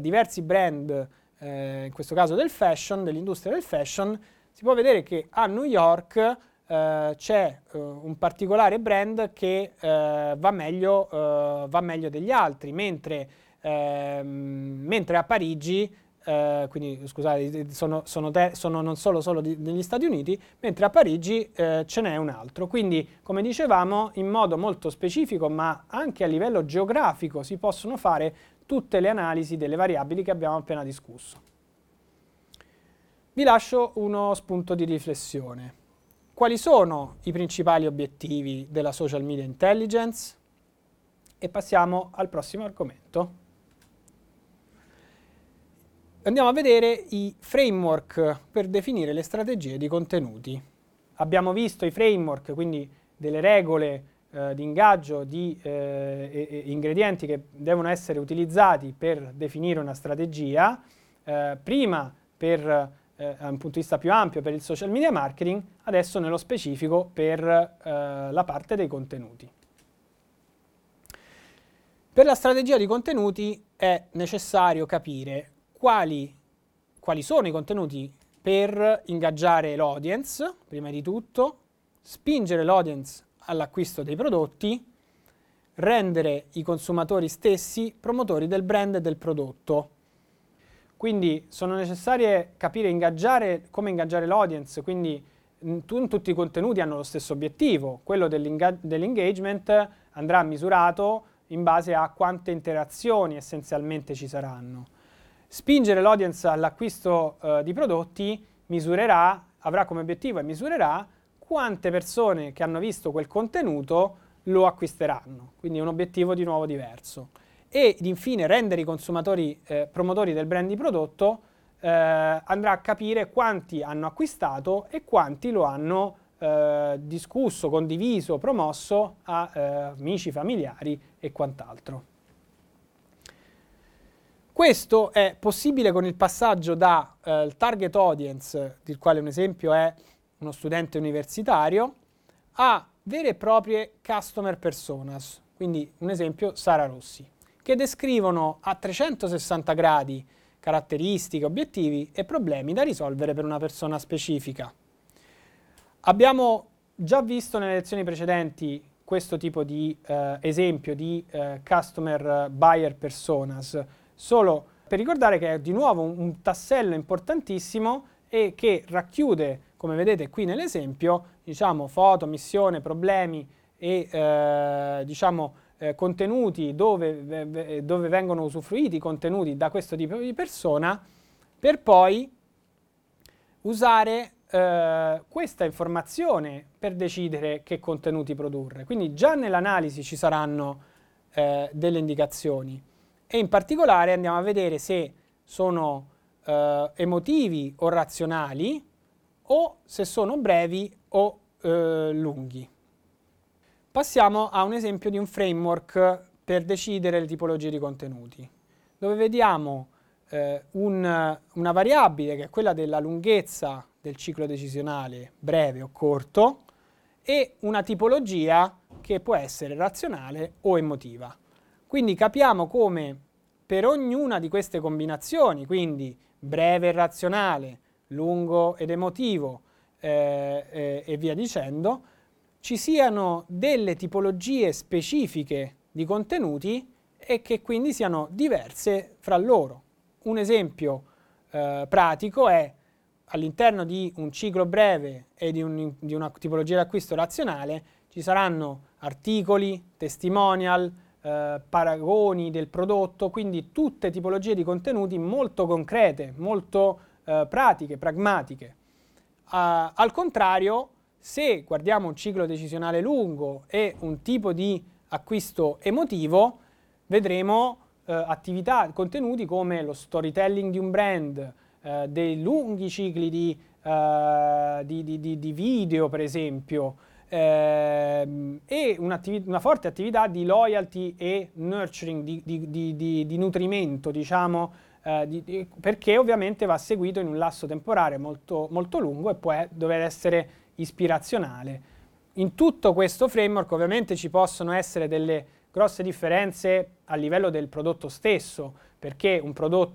diversi brand, in questo caso del fashion, dell'industria del fashion, si può vedere che a New York c'è un particolare brand che va meglio degli altri, mentre a Parigi, quindi scusate, sono non solo degli Stati Uniti, mentre a Parigi ce n'è un altro. Quindi, come dicevamo, in modo molto specifico, ma anche a livello geografico, si possono fare tutte le analisi delle variabili che abbiamo appena discusso. Vi lascio uno spunto di riflessione. Quali sono i principali obiettivi della social media intelligence? E passiamo al prossimo argomento. Andiamo a vedere i framework per definire le strategie di contenuti. Abbiamo visto i framework, quindi delle regole di ingaggio, di ingredienti che devono essere utilizzati per definire una strategia, prima per un punto di vista più ampio per il social media marketing, adesso nello specifico per la parte dei contenuti. Per la strategia di contenuti è necessario capire quali sono i contenuti per ingaggiare l'audience, prima di tutto, spingere l'audience all'acquisto dei prodotti, rendere i consumatori stessi promotori del brand e del prodotto. Quindi sono necessarie capire come ingaggiare l'audience, quindi tutti i contenuti hanno lo stesso obiettivo, quello dell'engagement andrà misurato in base a quante interazioni essenzialmente ci saranno. Spingere l'audience all'acquisto di prodotti avrà come obiettivo e misurerà quante persone che hanno visto quel contenuto lo acquisteranno, quindi è un obiettivo di nuovo diverso. E infine rendere i consumatori promotori del brand di prodotto andrà a capire quanti hanno acquistato e quanti lo hanno discusso, condiviso, promosso a amici, familiari e quant'altro. Questo è possibile con il passaggio dal target audience, del quale un esempio è uno studente universitario, a vere e proprie customer personas, quindi un esempio Sara Rossi, che descrivono a 360 gradi caratteristiche, obiettivi e problemi da risolvere per una persona specifica. Abbiamo già visto nelle lezioni precedenti questo tipo di esempio di customer buyer personas, solo per ricordare che è di nuovo un tassello importantissimo e che racchiude, come vedete qui nell'esempio, diciamo foto, missione, problemi e contenuti dove vengono usufruiti i contenuti da questo tipo di persona, per poi usare questa informazione per decidere che contenuti produrre. Quindi già nell'analisi ci saranno delle indicazioni e in particolare andiamo a vedere se sono emotivi o razionali o se sono brevi o lunghi. Passiamo a un esempio di un framework per decidere le tipologie di contenuti, dove vediamo una variabile che è quella della lunghezza del ciclo decisionale, breve o corto, e una tipologia che può essere razionale o emotiva. Quindi capiamo come per ognuna di queste combinazioni, quindi breve e razionale, lungo ed emotivo e via dicendo, ci siano delle tipologie specifiche di contenuti e che quindi siano diverse fra loro. Un esempio pratico è all'interno di un ciclo breve e di una tipologia d'acquisto razionale ci saranno articoli, testimonial, paragoni del prodotto, quindi tutte tipologie di contenuti molto concrete, molto pratiche, pragmatiche. Al contrario, se guardiamo un ciclo decisionale lungo e un tipo di acquisto emotivo, vedremo contenuti come lo storytelling di un brand, dei lunghi cicli di video, per esempio, e una forte attività di loyalty e nurturing, di nutrimento, diciamo, perché ovviamente va seguito in un lasso temporale molto, molto lungo e può dover essere ispirazionale. In tutto questo framework ovviamente ci possono essere delle grosse differenze a livello del prodotto stesso, perché un prodotto